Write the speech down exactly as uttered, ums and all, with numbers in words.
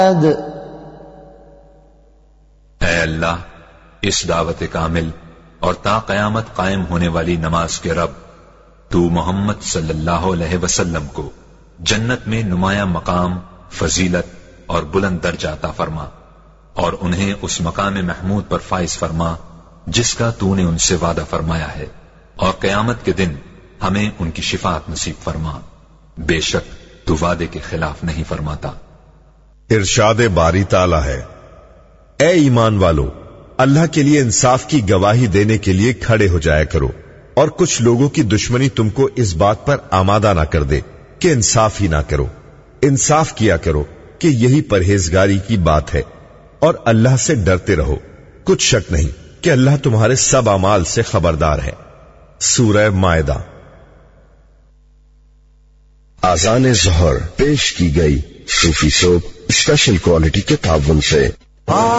اے اللہ، اس دعوت کامل اور تا قیامت قائم ہونے والی نماز کے رب، تو محمد صلی اللہ علیہ وسلم کو جنت میں نمایاں مقام، فضیلت اور بلند درجہ عطا فرما، اور انہیں اس مقام محمود پر فائز فرما جس کا تو نے ان سے وعدہ فرمایا ہے، اور قیامت کے دن ہمیں ان کی شفاعت نصیب فرما، بے شک تو وعدے کے خلاف نہیں فرماتا۔ ارشاد باری تعالی ہے، اے ایمان والو، اللہ کے لیے انصاف کی گواہی دینے کے لیے کھڑے ہو جایا کرو، اور کچھ لوگوں کی دشمنی تم کو اس بات پر آمادہ نہ کر دے کہ انصاف ہی نہ کرو۔ انصاف کیا کرو کہ یہی پرہیزگاری کی بات ہے، اور اللہ سے ڈرتے رہو، کچھ شک نہیں کہ اللہ تمہارے سب اعمال سے خبردار ہے۔ سورہ مائدہ۔ آذان ظہر پیش کی گئی صوفی سوپ اسپیشل کوالٹی کے تعاون سے۔